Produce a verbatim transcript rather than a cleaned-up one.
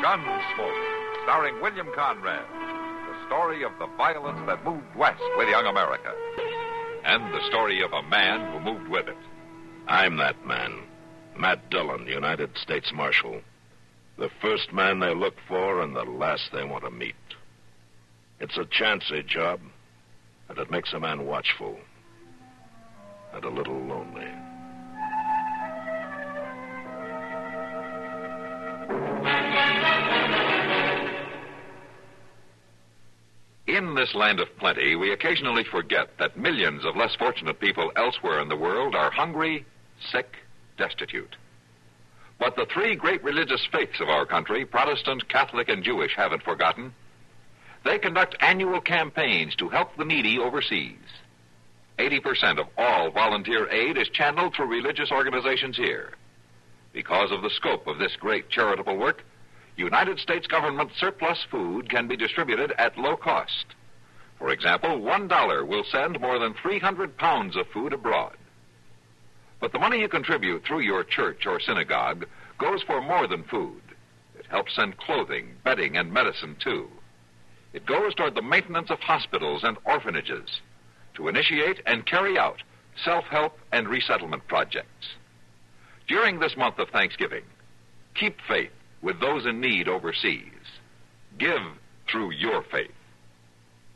Gunsmoke, starring William Conrad. The story of the violence that moved west with young America. And the story of a man who moved with it. I'm that man. Matt Dillon, United States Marshal. The first man they look for and the last they want to meet. It's a chancy job, and it makes a man watchful and a little lonely. In this land of plenty, we occasionally forget that millions of less fortunate people elsewhere in the world are hungry, sick, destitute. But the three great religious faiths of our country, Protestant, Catholic, and Jewish, haven't forgotten. They conduct annual campaigns to help the needy overseas. eighty percent of all volunteer aid is channeled through religious organizations here. Because of the scope of this great charitable work, United States government surplus food can be distributed at low cost. For example, one dollar will send more than three hundred pounds of food abroad. But the money you contribute through your church or synagogue goes for more than food. It helps send clothing, bedding, and medicine, too. It goes toward the maintenance of hospitals and orphanages, to initiate and carry out self-help and resettlement projects. During this month of Thanksgiving, keep faith with those in need overseas. Give through your faith.